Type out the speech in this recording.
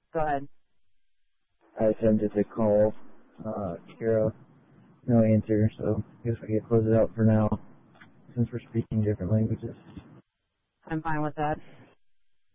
Go ahead. I attempted to call Kira. No answer, so I guess we can close it out for now, since we're speaking different languages. I'm fine with that.